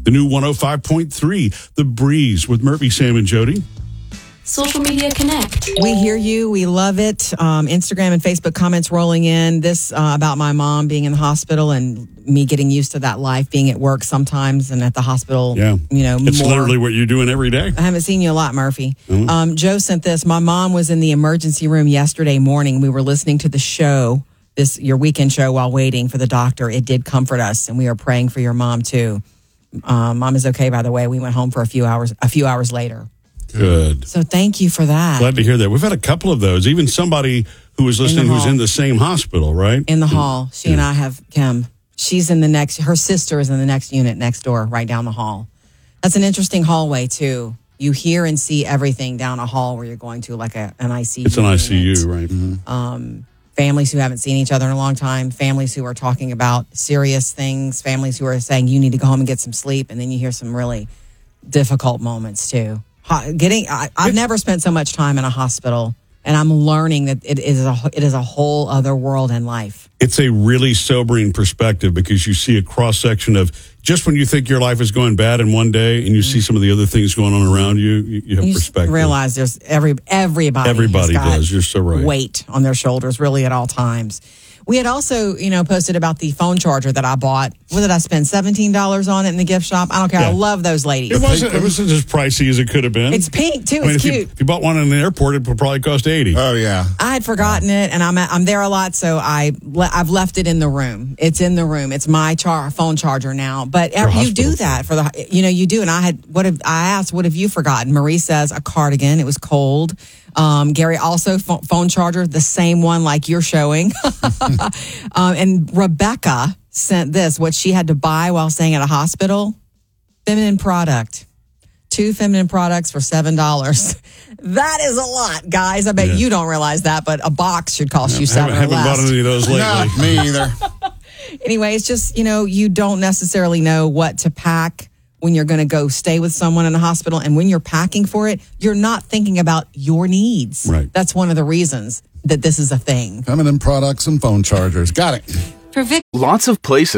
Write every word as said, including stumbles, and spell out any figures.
The new one oh five point three, The Breeze with Murphy, Sam, and Jody. Social Media Connect. We hear you. We love it. Um, Instagram and Facebook comments rolling in. This uh, about my mom being in the hospital and me getting used to that life, being at work sometimes and at the hospital. Yeah. You know, It's more. literally what you're doing every day. I haven't seen you a lot, Murphy. Mm-hmm. Um, Joe sent this. My mom was in the emergency room yesterday morning. We were listening to the show, this your weekend show, while waiting for the doctor. It did comfort us, and we are praying for your mom too. Um, mom is okay, by the way. We went home for a few hours. A few hours later. Good. So thank you for that. Glad to hear that. We've had a couple of those. Even somebody who was listening who's in the same hospital, right? In the hall. She yeah. and I have Kim. She's in the next, her sister is in the next unit next door, right down the hall. That's an interesting hallway, too. You hear and see everything down a hall where you're going to, like a, an I C U. It's an unit. I C U, right? Mm-hmm. Um, families who haven't seen each other in a long time, families who are talking about serious things, families who are saying you need to go home and get some sleep, and then you hear some really difficult moments, too. Getting, I, I've never spent so much time in a hospital, and I'm learning that it is a it is a whole other world in life. It's a really sobering perspective because you see a cross section of just when you think your life is going bad in one day, and you see some of the other things going on around you, you, you have you perspective. Realize there's every everybody everybody has got does. You're so right. Weight on their shoulders, really, at all times. We had also, you know, posted about the phone charger that I bought. What did I spend? seventeen dollars on it in the gift shop? I don't care. Yeah. I love those ladies. It wasn't, it wasn't as pricey as it could have been. It's pink, too. I mean, it's if cute. You, if you bought one in the airport, it would probably cost eighty dollars. Oh, yeah. I had forgotten it, and I'm I'm there a lot, so I, I've left it in the room. It's in the room. It's my char, phone charger now. But For you do that for the, you know, you do. And I had, what have, I asked, what have you forgotten? Marie says a cardigan. It was cold. Um, Gary also phone, phone charger, the same one like you're showing. um, and Rebecca sent this, what she had to buy while staying at a hospital, feminine product. Two feminine products for seven dollars. That is a lot, guys. I bet yeah. you don't realize that, but a box should cost you seven I haven't, or haven't less. bought any of those lately. No, me either. Anyway, it's just, you know, you don't necessarily know what to pack when you're going to go stay with someone in a hospital. And when you're packing for it, you're not thinking about your needs. Right. That's one of the reasons that this is a thing. Feminine products and phone chargers. Got it. For Vic- Lots of places